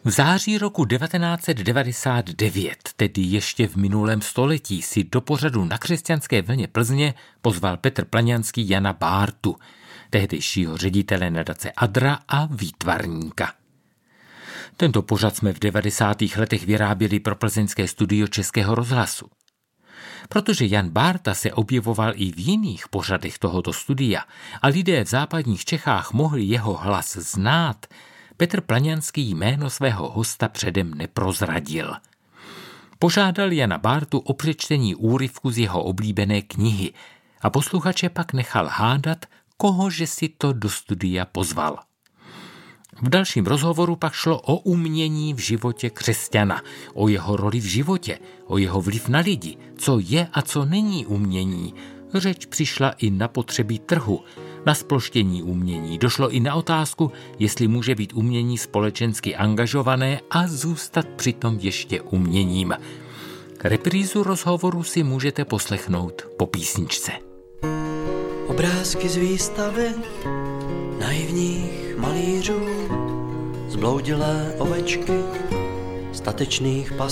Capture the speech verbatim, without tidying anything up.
V září roku devatenáct set devadesát devět, tedy ještě v minulém století, si do pořadu Na křesťanské vlně Plzně pozval Petr Plaňanský Jana Bártu, tehdejšího ředitele nadace Adra a výtvarníka. Tento pořad jsme v devadesátých letech vyráběli pro plzeňské studio Českého rozhlasu. Protože Jan Bárta se objevoval i v jiných pořadech tohoto studia a lidé v západních Čechách mohli jeho hlas znát, Petr Plaňanský jméno svého hosta předem neprozradil. Požádal Jana Bártu o přečtení úryvku z jeho oblíbené knihy a posluchače pak nechal hádat, kohože si to do studia pozval. V dalším rozhovoru pak šlo o umění v životě křesťana, o jeho roli v životě, o jeho vliv na lidi, co je a co není umění. Řeč přišla i na potřeby trhu, na zploštění umění. Došlo i na otázku, jestli může být umění společensky angažované a zůstat přitom ještě uměním. Reprízu rozhovoru si můžete poslechnout po písničce. Obrázky z výstavy naivních malířů, zbloudilé ovečky, statečných pasů.